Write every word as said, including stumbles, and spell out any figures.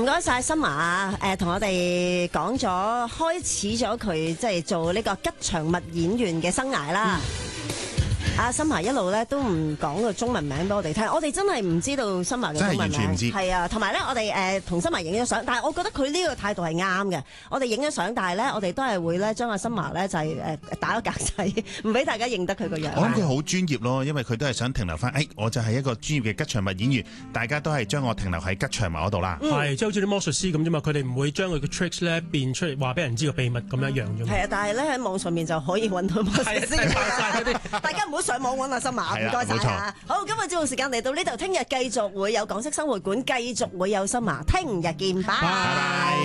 唔該晒森華誒，同我哋講咗開始咗佢即係做呢個吉祥物演員嘅生涯啦。阿森華一路咧都唔講個中文名俾我哋聽，我哋真係唔知道森華嘅中文名， 真係完全唔知。 係啊，同埋咧，我哋誒同森華影咗相，但係我覺得佢呢個態度係啱嘅。我哋影咗相，但係咧，我哋都係會咧將阿森華咧就係誒打個格仔，唔俾大家認得佢個樣。 我諗佢好專業咯，因為佢都係想停留翻，誒、哎，我就係一個專業嘅吉祥物演員，大家都係將我停留喺吉祥物嗰度啦。 係、嗯，即係好似啲魔術師咁啫嘛，佢哋唔會將佢嘅 tricks 咧變出嚟話俾人知個秘密咁一樣啫嘛。係啊，但係咧喺網上面就可以揾到魔術師。大家唔好上網揾阿森華。唔該晒啊！好，今日節目時間嚟到呢度，聽日繼續會有港式生活館，繼續會有森華，聽日見，拜拜。